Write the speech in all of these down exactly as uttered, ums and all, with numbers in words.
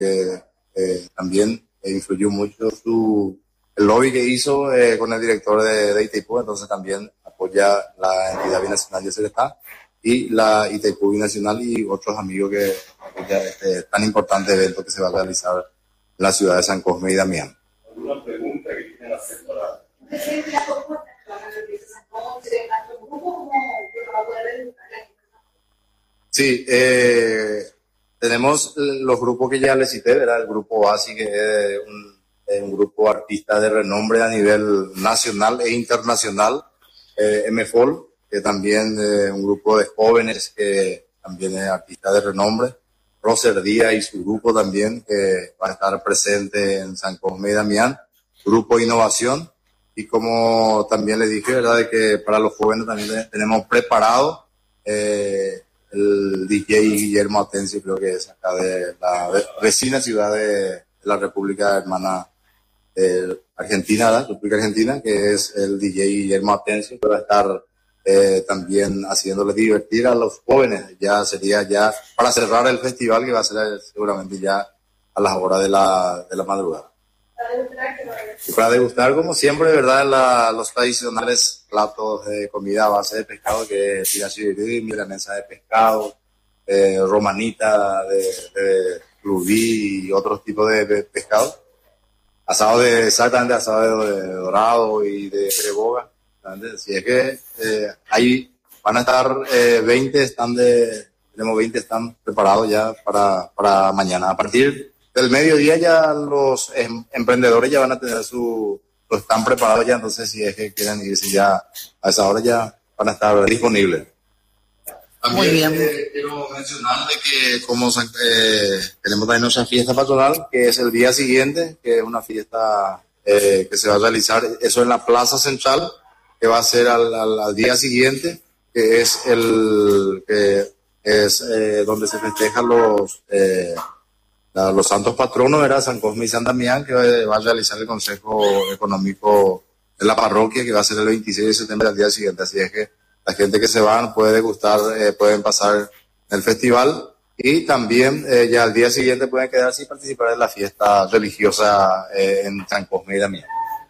que eh, también influyó mucho su, el lobby que hizo eh, con el director de, de Itaipú, entonces también apoya la entidad binacional de Ceretá y la Itaipú Binacional y otros amigos que apoyan este tan importante evento que se va a realizar en la ciudad de San Cosme y Damián. ¿Alguna pregunta que quieran hacer para...? Sí, eh, tenemos los grupos que ya les cité, ¿verdad? El grupo ASI, que es un, es un grupo artista de renombre a nivel nacional e internacional, eh, M F O L, que también es eh, un grupo de jóvenes que también es artista de renombre, Roser Díaz y su grupo también, que va a estar presente en San Cosme y Damián, Grupo Innovación, y como también les dije, ¿verdad? De que para los jóvenes también tenemos preparado eh, el D J Guillermo Atencio, creo que es acá de la vecina ciudad de la República Hermana de Argentina, ¿verdad? República Argentina, que es el D J Guillermo Atencio, que va a estar eh, también haciéndoles divertir a los jóvenes. Ya sería ya para cerrar el festival, que va a ser seguramente ya a las horas de la, de la madrugada. Y para degustar, como siempre, ¿verdad? La, los tradicionales platos de comida a base de pescado, que es tirachirí, milanesa de pescado, eh, romanita de, de lubí y otros tipos de, de pescado. Asado de, exactamente, asado de, de dorado y de reboga. Si es que eh, ahí van a estar eh, veinte stand de, tenemos veinte stand preparados ya para, para mañana. A partir del mediodía ya los em, emprendedores ya van a tener su, lo están preparados ya, entonces si es que quieren irse ya a esa hora ya van a estar disponibles. También, Muy bien. Eh, quiero mencionar de que como eh, tenemos también nuestra fiesta patronal, que es el día siguiente, que es una fiesta eh, que se va a realizar, eso en la Plaza Central, que va a ser al, al, al día siguiente, que es el que es eh, donde se festejan los eh, la, los santos patronos, era San Cosme y San Damián, que va a realizar el Consejo Económico de la parroquia, que va a ser el veintiséis de septiembre al día siguiente. Así es que la gente que se va puede degustar, eh, pueden pasar el festival y también eh, ya al día siguiente pueden quedarse y participar en la fiesta religiosa eh, en San Cosme y Damián.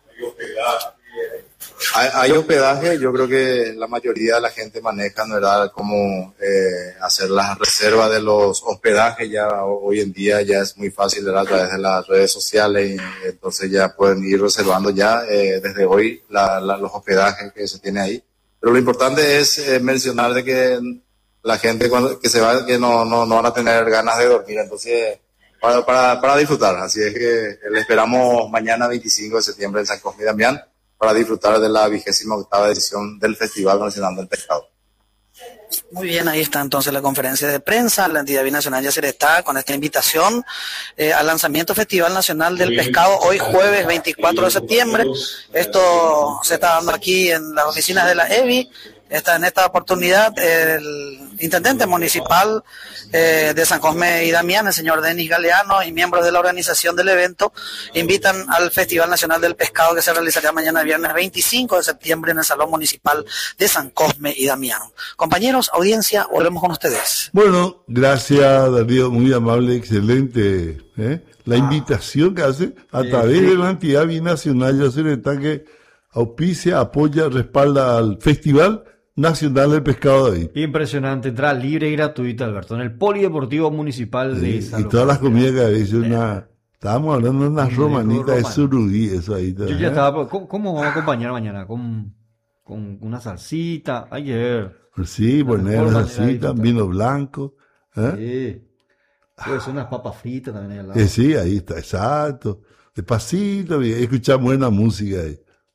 Hay, hay hospedaje, yo creo que la mayoría de la gente maneja, ¿verdad?, cómo eh, hacer las reservas de los hospedajes. Ya hoy en día ya es muy fácil, ¿verdad?, a través de las redes sociales, y entonces ya pueden ir reservando ya eh, desde hoy la, la, los hospedajes que se tiene ahí. Pero lo importante es eh, mencionar de que la gente cuando, que se va, que no, no, no van a tener ganas de dormir, entonces para, para, para disfrutar. Así es que le esperamos mañana veinticinco de septiembre en San Cosme y Damián, para disfrutar de la vigésima octava edición del Festival Nacional del Pescado. Muy bien, ahí está entonces la conferencia de prensa. La entidad binacional ya se está con esta invitación eh, al lanzamiento Festival Nacional del Pescado hoy jueves veinticuatro de septiembre. Esto se está dando aquí en las oficinas de la E B I. Está en esta oportunidad el intendente municipal eh, de San Cosme y Damián, el señor Denis Galeano, y miembros de la organización del evento invitan al Festival Nacional del Pescado, que se realizará mañana viernes veinticinco de septiembre en el Salón Municipal de San Cosme y Damián. Compañeros, audiencia, volvemos con ustedes. Bueno, gracias Darío, muy amable, excelente ¿eh? la invitación que hace a través de la entidad binacional Yacyretá, que auspicia, apoya, respalda al Festival Nacional del Pescado de ahí. Impresionante, entrada libre y gratuita, Alberto, en el Polideportivo Municipal sí, de San Y todas las comidas que habéis, una, estábamos hablando de unas romanitas de surubí, eso ahí. Yo ya estaba, ¿cómo, ¿cómo vamos a acompañar mañana? Con, con una salsita, hay que ver. Sí, poner una salsita, vino blanco. ¿eh? Sí, pues unas papas fritas también ahí al lado. Eh, sí, ahí está, exacto. Despacito, escuchamos buena música ahí.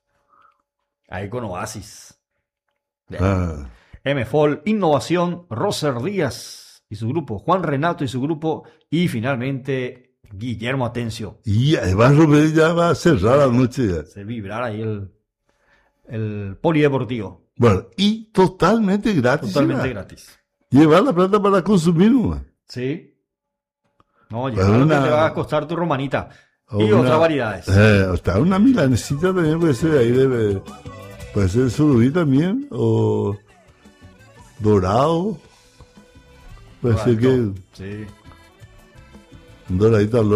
Ahí con Oasis. Ah. M F O L, Innovación, Roser Díaz y su grupo, Juan Renato y su grupo, y finalmente Guillermo Atencio. Y además Rubén ya va a cerrar la noche ya. Se vibrará ahí el, el polideportivo. Bueno, y totalmente gratis. Totalmente ¿verdad? gratis. Llevar la plata para consumir, ¿no? Sí. No, llevar lo una... que te va a costar tu romanita. O y una... otras variedades. Eh, hasta una milanesita también puede ser ahí de... Puede ser surubí también, o dorado. Puede Correcto. ser que... Sí. Un doradito al